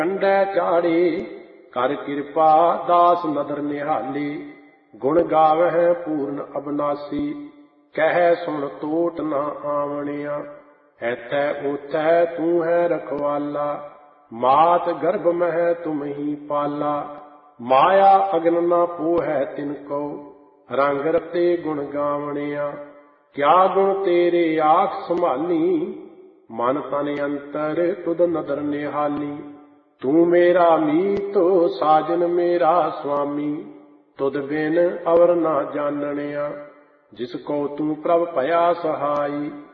ਕੰਡੈ ਚਾੜੇ ਕਰ ਕਿਰਪਾ ਦਾਸ ਨਦਰ ਨਿਹਾਲੀ। ਗੁਣ ਗਾਵਹਿ ਪੂਰਨ ਅਬਨਾਸੀ ਕਹਿ ਸੁਣ ਟੋਟ ਨਾ ਆਵਣਿਆ। ਐਥੈ ਓਥੈ ਤੂੰ ਹੈ ਰਖਵਾਲਾ ਮਾਤ ਗਰਭ ਮਹਿ ਤੁਮ ਹੀ ਪਾਲਾ। ਮਾਇਆ ਅਗਨ ਨਾ ਪੋਹੈ ਤਿਨ ਕੋ ਰੰਗ ਰਤੇ ਗੁਣ ਗਾਵਣਿਆ। ਕਿਆ ਗੁਣ ਤੇਰੇ ਆਖ ਸੰਭਾਲੀ ਮਨ ਤਨ ਅੰਤਰ ਤੁਧ ਨਦਰ ਨਿਹਾਲੀ। ਤੂੰ ਮੇਰਾ ਮੀਤ ਸਾਜਨ ਮੇਰਾ ਸੁਆਮੀ ਤੁਧ ਬਿਨ ਅਵਰ ਨਾ ਜਾਣਨਿਆ। ਜਿਸ ਕੋ ਤੂੰ ਪ੍ਰਭ ਭਇਆ ਸਹਾਈ